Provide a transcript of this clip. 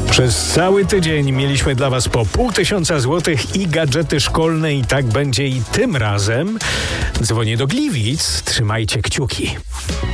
Przez cały tydzień mieliśmy dla Was po 500 złotych i gadżety szkolne i tak będzie i tym razem. Dzwonię do Gliwic, trzymajcie kciuki.